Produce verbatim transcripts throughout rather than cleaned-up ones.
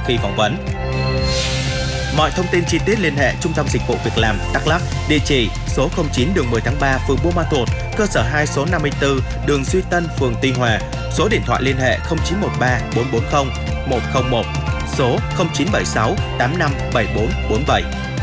khi phỏng vấn. Mọi thông tin chi tiết liên hệ Trung tâm Dịch vụ Việc làm Đắk Lắk, địa chỉ số không chín đường mười tháng ba, phường Buôn Ma Thuột, cơ sở hai số năm mươi tư, đường Duy Tân, phường Tuy Hòa, số điện thoại liên hệ không chín một ba bốn bốn không một không một, số không chín bảy sáu tám năm bảy bốn bốn bảy.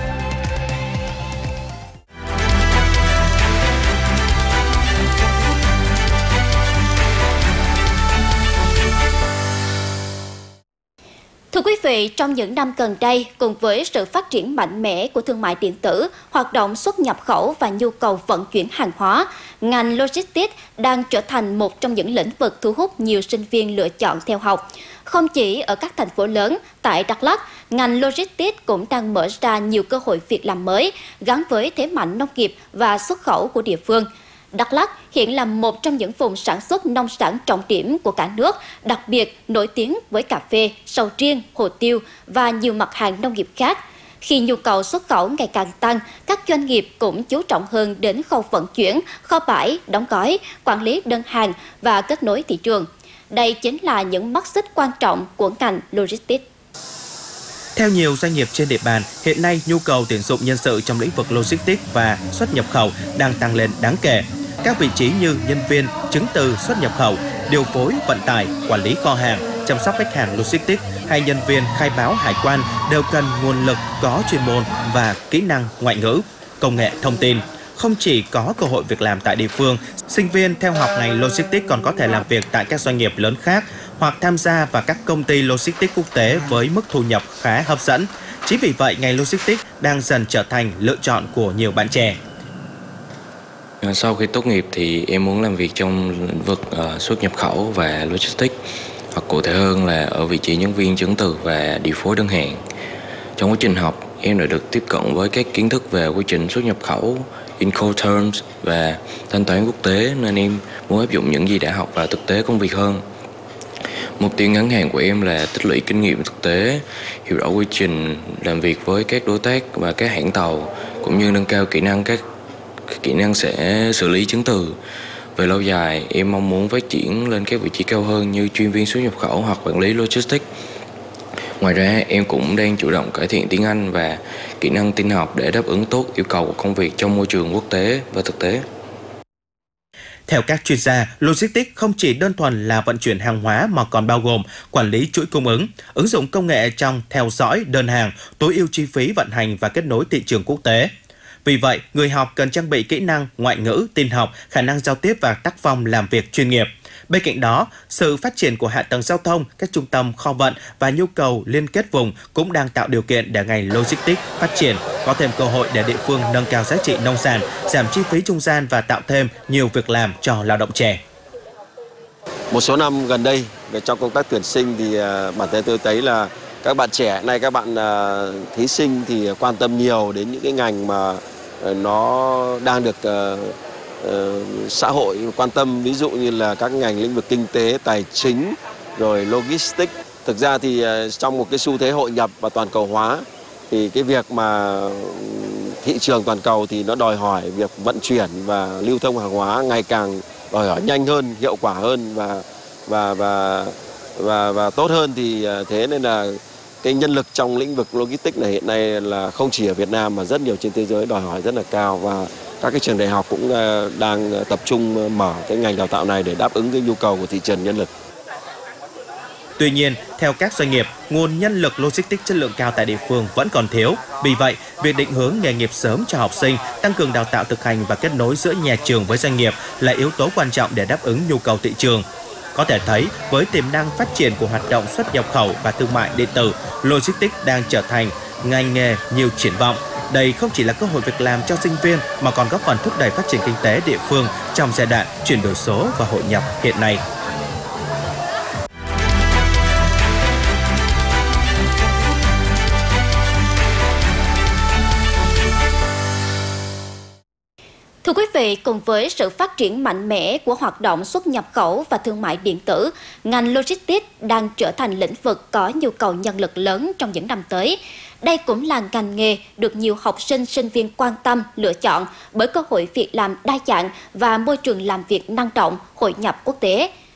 Thưa quý vị, trong những năm gần đây, cùng với sự phát triển mạnh mẽ của thương mại điện tử, hoạt động xuất nhập khẩu và nhu cầu vận chuyển hàng hóa, ngành logistics đang trở thành một trong những lĩnh vực thu hút nhiều sinh viên lựa chọn theo học. Không chỉ ở các thành phố lớn, tại Đắk Lắk, ngành logistics cũng đang mở ra nhiều cơ hội việc làm mới gắn với thế mạnh nông nghiệp và xuất khẩu của địa phương. Đắk Lắk hiện là một trong những vùng sản xuất nông sản trọng điểm của cả nước, đặc biệt nổi tiếng với cà phê, sầu riêng, hồ tiêu và nhiều mặt hàng nông nghiệp khác. Khi nhu cầu xuất khẩu ngày càng tăng, các doanh nghiệp cũng chú trọng hơn đến khâu vận chuyển, kho bãi, đóng gói, quản lý đơn hàng và kết nối thị trường. Đây chính là những mắt xích quan trọng của ngành logistics. Theo nhiều doanh nghiệp trên địa bàn, hiện nay nhu cầu tuyển dụng nhân sự trong lĩnh vực logistics và xuất nhập khẩu đang tăng lên đáng kể. Các vị trí như nhân viên, chứng từ xuất nhập khẩu, điều phối vận tải, quản lý kho hàng, chăm sóc khách hàng logistics hay nhân viên khai báo hải quan đều cần nguồn lực có chuyên môn và kỹ năng ngoại ngữ, công nghệ thông tin. Không chỉ có cơ hội việc làm tại địa phương, sinh viên theo học ngành logistics còn có thể làm việc tại các doanh nghiệp lớn khác hoặc tham gia vào các công ty logistics quốc tế với mức thu nhập khá hấp dẫn. Chính vì vậy, ngành logistics đang dần trở thành lựa chọn của nhiều bạn trẻ. Sau khi tốt nghiệp thì em muốn làm việc trong lĩnh vực uh, xuất nhập khẩu và logistics, hoặc cụ thể hơn là ở vị trí nhân viên chứng từ và điều phối đơn hàng. Trong quá trình học, em đã được tiếp cận với các kiến thức về quy trình xuất nhập khẩu, Incoterms và thanh toán quốc tế, nên em muốn áp dụng những gì đã học vào thực tế công việc hơn. Mục tiêu ngắn hạn của em là tích lũy kinh nghiệm thực tế, hiểu rõ quy trình làm việc với các đối tác và các hãng tàu, cũng như nâng cao kỹ năng các kỹ năng sẽ xử lý chứng từ. Về lâu dài, em mong muốn phát triển lên các vị trí cao hơn như chuyên viên xuất nhập khẩu hoặc quản lý logistics. Ngoài ra, em cũng đang chủ động cải thiện tiếng Anh và kỹ năng tin học để đáp ứng tốt yêu cầu của công việc trong môi trường quốc tế và thực tế. Theo các chuyên gia, logistics không chỉ đơn thuần là vận chuyển hàng hóa mà còn bao gồm quản lý chuỗi cung ứng, ứng dụng công nghệ trong theo dõi đơn hàng, tối ưu chi phí vận hành và kết nối thị trường quốc tế. Vì vậy, người học cần trang bị kỹ năng ngoại ngữ, tin học, khả năng giao tiếp và tác phong làm việc chuyên nghiệp. Bên cạnh đó, sự phát triển của hạ tầng giao thông, các trung tâm kho vận và nhu cầu liên kết vùng cũng đang tạo điều kiện để ngành logistics phát triển, có thêm cơ hội để địa phương nâng cao giá trị nông sản, giảm chi phí trung gian và tạo thêm nhiều việc làm cho lao động trẻ. Một số năm gần đây, trong công tác tuyển sinh thì bản thân tôi thấy là các bạn trẻ này, các bạn thí sinh thì quan tâm nhiều đến những cái ngành mà nó đang được uh, uh, xã hội quan tâm, ví dụ như là các ngành lĩnh vực kinh tế, tài chính, rồi logistics. Thực ra thì uh, trong một cái xu thế hội nhập và toàn cầu hóa thì cái việc mà thị trường toàn cầu thì nó đòi hỏi việc vận chuyển và lưu thông hàng hóa ngày càng đòi hỏi nhanh hơn, hiệu quả hơn và và và và và tốt hơn, thì thế nên là cái nhân lực trong lĩnh vực logistics này hiện nay là không chỉ ở Việt Nam mà rất nhiều trên thế giới đòi hỏi rất là cao, và các cái trường đại học cũng đang tập trung mở cái ngành đào tạo này để đáp ứng cái nhu cầu của thị trường nhân lực. Tuy nhiên, theo các doanh nghiệp, nguồn nhân lực logistics chất lượng cao tại địa phương vẫn còn thiếu. Vì vậy, việc định hướng nghề nghiệp sớm cho học sinh, tăng cường đào tạo thực hành và kết nối giữa nhà trường với doanh nghiệp là yếu tố quan trọng để đáp ứng nhu cầu thị trường. Có thể thấy, với tiềm năng phát triển của hoạt động xuất nhập khẩu và thương mại điện tử, logistics đang trở thành ngành nghề nhiều triển vọng. Đây không chỉ là cơ hội việc làm cho sinh viên mà còn góp phần thúc đẩy phát triển kinh tế địa phương trong giai đoạn chuyển đổi số và hội nhập hiện nay. Thưa quý vị, cùng với sự phát triển mạnh mẽ của hoạt động xuất nhập khẩu và thương mại điện tử, ngành logistics đang trở thành lĩnh vực có nhu cầu nhân lực lớn trong những năm tới. Đây cũng là ngành nghề được nhiều học sinh, sinh viên quan tâm, lựa chọn bởi cơ hội việc làm đa dạng và môi trường làm việc năng động, hội nhập quốc tế.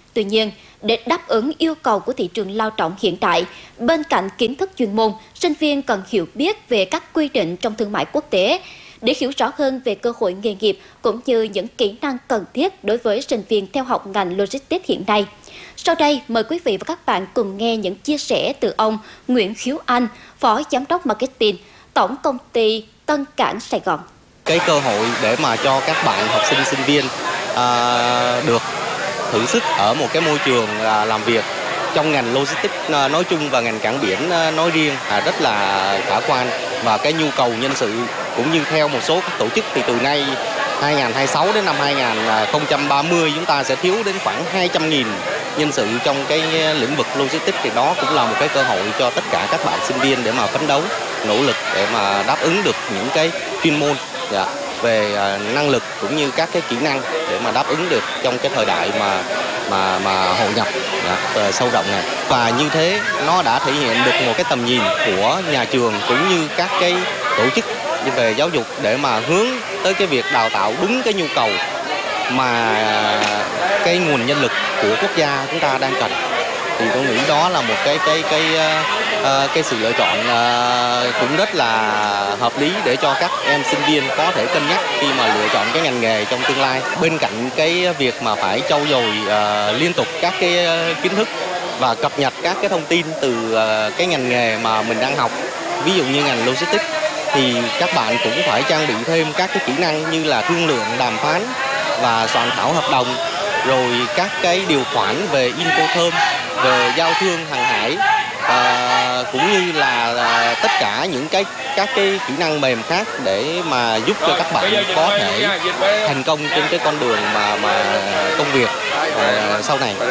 Tuy nhiên, để đáp ứng yêu cầu của thị trường lao động hiện tại, bên cạnh kiến thức chuyên môn, sinh viên cần hiểu biết về các quy định trong thương mại quốc tế để hiểu rõ hơn về cơ hội nghề nghiệp cũng như những kỹ năng cần thiết đối với sinh viên theo học ngành Logistics hiện nay. Sau đây, mời quý vị và các bạn cùng nghe những chia sẻ từ ông Nguyễn Khiếu Anh, Phó Giám đốc Marketing, Tổng Công ty Tân Cảng Sài Gòn. Cái cơ hội để mà cho các bạn học sinh, sinh viên à, được thử sức ở một cái môi trường à, làm việc trong ngành Logistics à, nói chung và ngành cảng biển à, nói riêng à, rất là khả quan, và cái nhu cầu nhân sự cũng như theo một số các tổ chức thì từ nay hai nghìn không trăm hai mươi sáu đến năm hai nghìn không trăm ba mươi chúng ta sẽ thiếu đến khoảng hai trăm nghìn nhân sự trong cái lĩnh vực Logistics, thì đó cũng là một cái cơ hội cho tất cả các bạn sinh viên để mà phấn đấu, nỗ lực để mà đáp ứng được những cái chuyên môn dạ, về năng lực cũng như các cái kỹ năng để mà đáp ứng được trong cái thời đại mà mà mà hội nhập dạ, sâu rộng này. Và như thế nó đã thể hiện được một cái tầm nhìn của nhà trường cũng như các cái tổ chức về giáo dục để mà hướng tới cái việc đào tạo đúng cái nhu cầu mà cái nguồn nhân lực của quốc gia chúng ta đang cần. Thì tôi nghĩ đó là một cái cái cái cái, cái sự lựa chọn cũng rất là hợp lý để cho các em sinh viên có thể cân nhắc khi mà lựa chọn cái ngành nghề trong tương lai. Bên cạnh cái việc mà phải trau dồi uh, liên tục các cái kiến thức và cập nhật các cái thông tin từ uh, cái ngành nghề mà mình đang học, ví dụ như ngành Logistics, thì các bạn cũng phải trang bị thêm các cái kỹ năng như là thương lượng, đàm phán và soạn thảo hợp đồng, rồi các cái điều khoản về Incoterm, về giao thương hàng hải, à, cũng như là, là tất cả những cái các cái kỹ năng mềm khác để mà giúp cho các bạn có thể thành công trên cái con đường mà mà công việc à, sau này.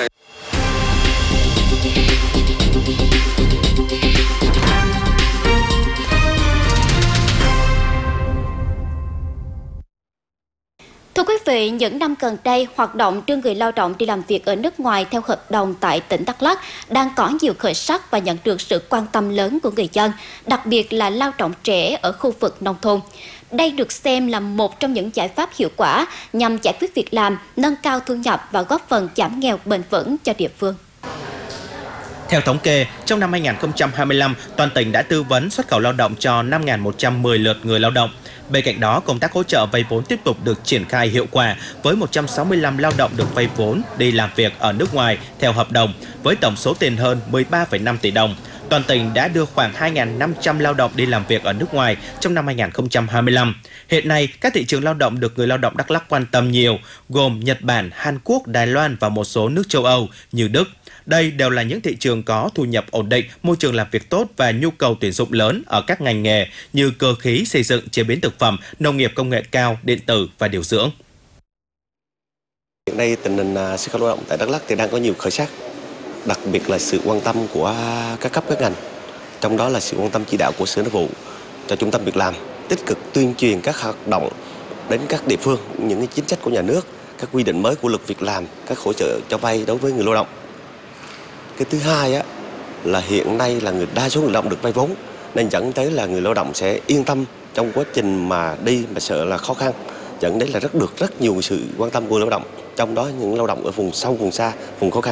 Thưa quý vị, những năm gần đây, hoạt động đưa người lao động đi làm việc ở nước ngoài theo hợp đồng tại tỉnh Đắk Lắk đang có nhiều khởi sắc và nhận được sự quan tâm lớn của người dân, đặc biệt là lao động trẻ ở khu vực nông thôn. Đây được xem là một trong những giải pháp hiệu quả nhằm giải quyết việc làm, nâng cao thu nhập và góp phần giảm nghèo bền vững cho địa phương. Theo thống kê, trong năm hai nghìn không trăm hai mươi lăm, toàn tỉnh đã tư vấn xuất khẩu lao động cho năm nghìn một trăm mười lượt người lao động. Bên cạnh đó, công tác hỗ trợ vay vốn tiếp tục được triển khai hiệu quả với một trăm sáu mươi lăm lao động được vay vốn đi làm việc ở nước ngoài theo hợp đồng với tổng số tiền hơn mười ba phẩy năm tỷ đồng. Toàn tỉnh đã đưa khoảng hai nghìn năm trăm lao động đi làm việc ở nước ngoài trong năm hai nghìn không trăm hai mươi lăm. Hiện nay, các thị trường lao động được người lao động Đắk Lắk quan tâm nhiều, gồm Nhật Bản, Hàn Quốc, Đài Loan và một số nước châu Âu như Đức. Đây đều là những thị trường có thu nhập ổn định, môi trường làm việc tốt và nhu cầu tuyển dụng lớn ở các ngành nghề như cơ khí, xây dựng, chế biến thực phẩm, nông nghiệp công nghệ cao, điện tử và điều dưỡng. Hiện nay tình hình xuất khẩu lao động tại Đắk Lắk thì đang có nhiều khởi sắc, đặc biệt là sự quan tâm của các cấp các ngành, trong đó là sự quan tâm chỉ đạo của Sở Nội vụ cho Trung tâm Việc làm, tích cực tuyên truyền các hoạt động đến các địa phương, những cái chính sách của nhà nước, các quy định mới của luật việc làm, các hỗ trợ cho vay đối với người lao động. Cái thứ hai á, là hiện nay là người đa số người lao động được vay vốn, nên dẫn tới là người lao động sẽ yên tâm trong quá trình mà đi mà sợ là khó khăn, dẫn đến là rất được rất nhiều sự quan tâm của người lao động, trong đó những lao động ở vùng sâu, vùng xa, vùng khó khăn.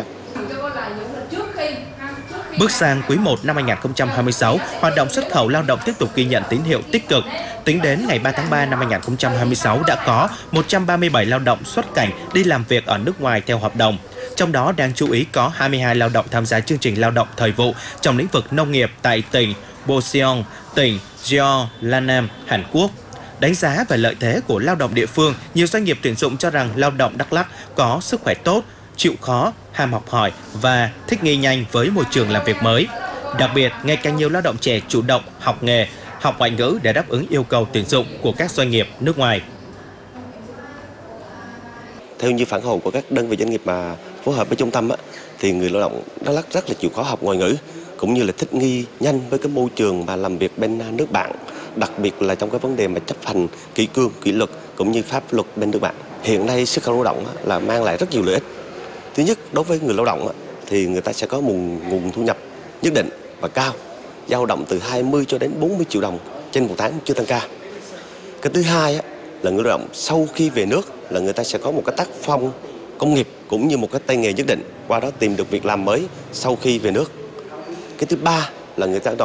Bước sang quý một năm hai nghìn không trăm hai mươi sáu, hoạt động xuất khẩu lao động tiếp tục ghi nhận tín hiệu tích cực. Tính đến ngày ba tháng ba năm hai nghìn không trăm hai mươi sáu đã có một trăm ba mươi bảy lao động xuất cảnh đi làm việc ở nước ngoài theo hợp đồng. Trong đó đáng chú ý có hai mươi hai lao động tham gia chương trình lao động thời vụ trong lĩnh vực nông nghiệp tại tỉnh Boseong, tỉnh Jeolla, Nam, Hàn Quốc. Đánh giá về lợi thế của lao động địa phương, nhiều doanh nghiệp tuyển dụng cho rằng lao động Đắk Lắk có sức khỏe tốt, chịu khó, ham học hỏi và thích nghi nhanh với môi trường làm việc mới. Đặc biệt, ngày càng nhiều lao động trẻ chủ động học nghề, học ngoại ngữ để đáp ứng yêu cầu tuyển dụng của các doanh nghiệp nước ngoài. Theo như phản hồi của các đơn vị doanh nghiệp mà phối hợp với trung tâm á, thì người lao động Đắk Lắk rất là chịu khó học ngoại ngữ, cũng như là thích nghi nhanh với cái môi trường mà làm việc bên nước bạn, đặc biệt là trong cái vấn đề mà chấp hành kỷ cương, kỷ luật cũng như pháp luật bên nước bạn. Hiện nay xuất khẩu lao động á, là mang lại rất nhiều lợi ích. Thứ nhất, đối với người lao động á, thì người ta sẽ có một nguồn thu nhập nhất định và cao, dao động từ hai mươi cho đến bốn mươi triệu đồng trên một tháng chưa tăng ca. Cái thứ hai á, là người lao động sau khi về nước là người ta sẽ có một cái tác phong công nghiệp cũng như một cái tay nghề nhất định. qua đó tìm được việc làm mới sau khi về nước. Cái thứ ba là người ta